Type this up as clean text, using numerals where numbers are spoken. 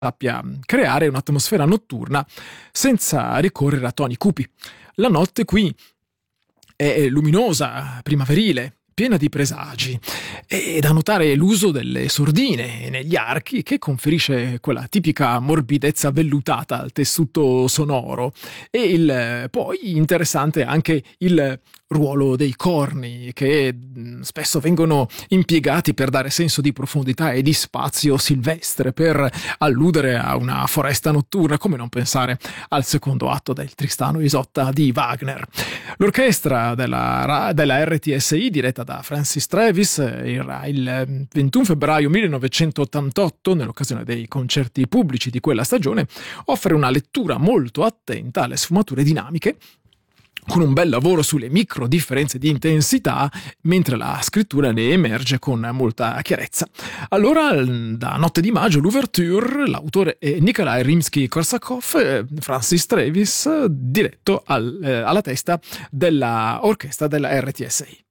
sappia creare un'atmosfera notturna senza ricorrere a toni cupi. La notte qui è luminosa, primaverile, piena di presagi, e da notare l'uso delle sordine negli archi che conferisce quella tipica morbidezza vellutata al tessuto sonoro, e poi interessante anche il ruolo dei corni che spesso vengono impiegati per dare senso di profondità e di spazio silvestre, per alludere a una foresta notturna, come non pensare al secondo atto del Tristano e Isotta di Wagner. L'orchestra della RTSI, diretta da Francis Travis, il 21 febbraio 1988, nell'occasione dei concerti pubblici di quella stagione, offre una lettura molto attenta alle sfumature dinamiche, con un bel lavoro sulle micro differenze di intensità, mentre la scrittura ne emerge con molta chiarezza. Allora, da Notte di maggio, l'ouverture, l'autore è Nikolai Rimsky-Korsakov, Francis Travis, diretto alla testa della orchestra della RTSI.